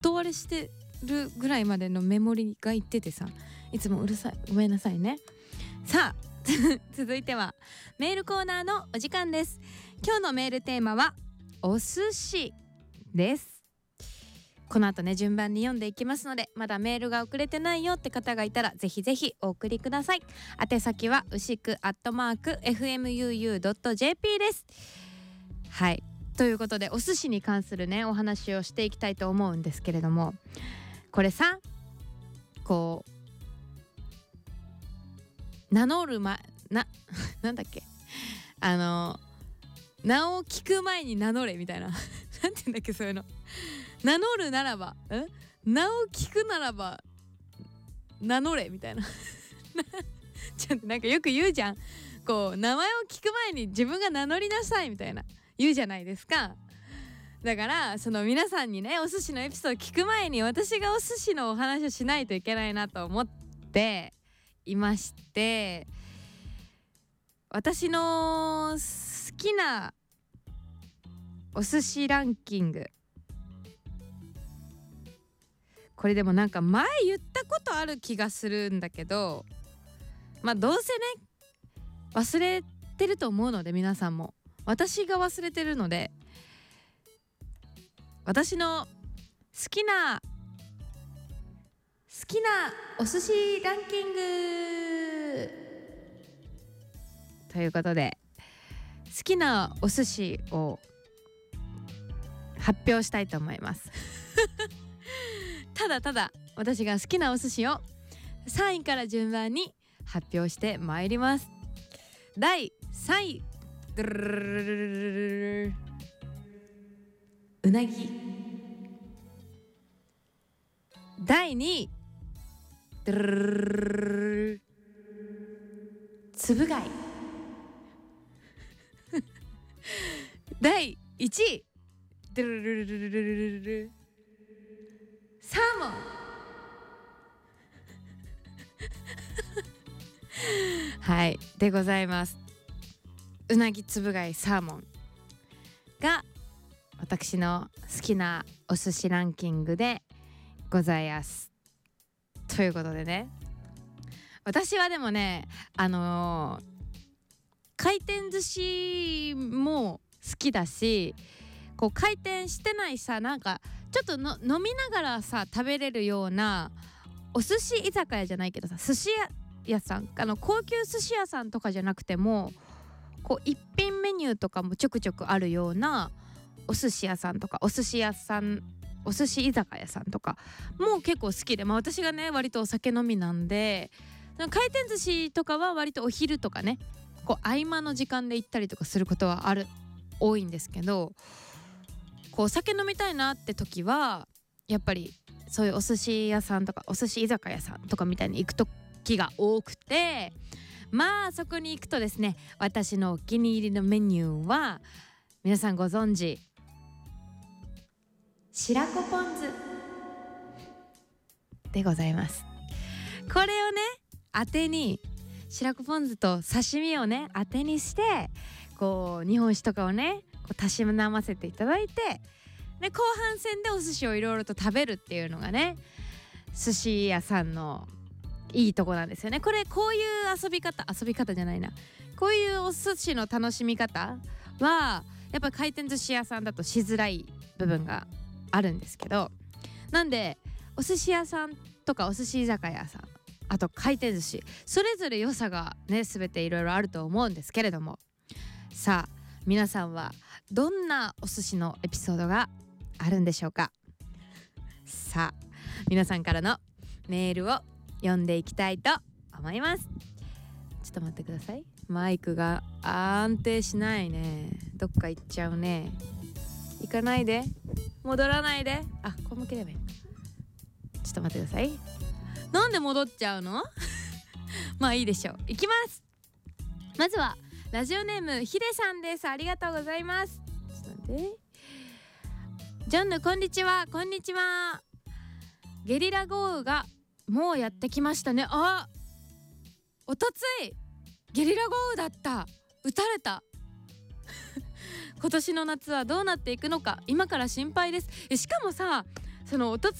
と割れしてるぐらいまでのメモリがいっててさ、いつもうるさい、ごめんなさいね。さあ続いてはメールコーナーのお時間です。今日のメールテーマはお寿司です。この後ね順番に読んでいきますので、まだメールが送れてないよって方がいたらぜひぜひお送りください。宛先は牛久@fmuu.jp です。はい、ということでお寿司に関するねお話をしていきたいと思うんですけれども、これさ、こう名乗る前なんだっけ、名を聞く前に名乗れみたいななんて言うんだっけ、そういうの。名乗るならば名を聞くならば名乗れみたいなちょっとなんかよく言うじゃん、こう名前を聞く前に自分が名乗りなさいみたいな言うじゃないですか。だからその皆さんにねお寿司のエピソード聞く前に私がお寿司のお話をしないといけないなと思っていまして、私の好きなお寿司ランキング、これでもなんか前言ったことある気がするんだけど、まあどうせね忘れてると思うので、皆さんも私が忘れてるので、私の好きなお寿司ランキングということで、好きなお寿司を発表したいと思いますただ私が好きなお寿司を3位から順番に発表してまいります。第3位、うなぎ。第2位、つぶ貝第1位、サーモンはいでございます。うなぎ、つぶ貝、サーモンが私の好きなお寿司ランキングでございます。ということでね、私はでもね回転寿司も好きだし、こう回転してないさ、なんかちょっとの飲みながらさ食べれるようなお寿司居酒屋じゃないけどさ、寿司屋さん、高級寿司屋さんとかじゃなくても、こう一品メニューとかもちょくちょくあるようなお寿司屋さんとかお寿司居酒屋さんとかも結構好きで、まあ私がね割とお酒飲みなんで、回転寿司とかは割とお昼とかね、こう合間の時間で行ったりとかすることは多いんですけど、こうお酒飲みたいなって時はやっぱりそういうお寿司屋さんとかお寿司居酒屋さんとかみたいに行く時が多くて、まあそこに行くとですね、私のお気に入りのメニューは皆さんご存知、白子ポン酢でございます。これをね当てに、白子ポン酢と刺身をね当てにして、こう日本酒とかをねこうたしなませていただいて、で後半戦でお寿司をいろいろと食べるっていうのがね寿司屋さんのいいとこなんですよね。こういう遊び方じゃないな、こういうお寿司の楽しみ方はやっぱ回転寿司屋さんだとしづらい部分があるんですけど、なんでお寿司屋さんとかお寿司居酒屋さん、あと回転寿司、それぞれ良さがね全ていろいろあると思うんですけれども、さあ皆さんはどんなお寿司のエピソードがあるんでしょうか。さあ皆さんからのメールを読んでいきたいと思います。ちょっと待ってください、マイクが安定しないね、どっか行っちゃうね。行かないで、戻らないで、こう向ければいいのか。ちょっと待ってください、なんで戻っちゃうのまあいいでしょう。いきます。まずはラジオネームヒデさんです。ありがとうございます。ちょっと待って、ジョンヌこんにちは。こんにちは。ゲリラ豪雨がもうやってきましたね。おとついゲリラ豪雨だった。撃たれた今年の夏はどうなっていくのか今から心配です。しかもさ、 そのおとつ